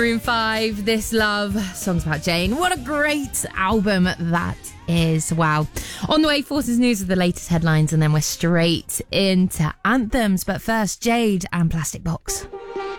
Maroon 5, This Love, songs about Jane. What a great album that is. Wow. On the way, Forces News with the latest headlines, and then we're straight into anthems. But first, Jade and Plastic Box.